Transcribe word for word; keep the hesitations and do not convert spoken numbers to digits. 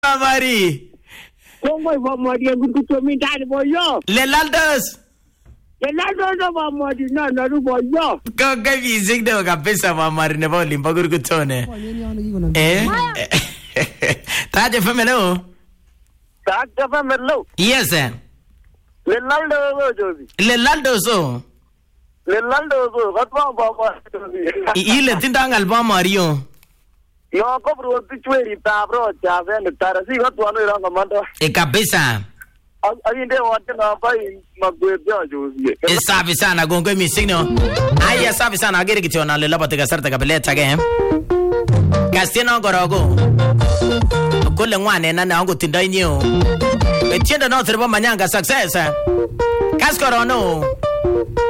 Mari. Kongoi Bomodi kutomi ndani boyo. Le Laldos. Le Laldos Bomodi na na boyo. Kaka music ndio kabisa Mari ne boli mpaguru kutone. Eh? Taje famelo. Taje famelo. Yes sir. Le Laldos jobi. Le Laldos o. Le Laldos o gatwa Bomodi. Ile tindanga album Mario. Yo ko bro tichweri ta bro cha vende tarasi gatwa no iranga manda. E kabisa. Ayinde wote na bai magwebya jobi. E safi sana gongo music no. Aya safi sana agere kitona le labate gasarta kapeleta game. Kastino gorogo. Kule ngwane na na ngo tindai nyo. Etienda no treba manyanga success. Kaskoro no.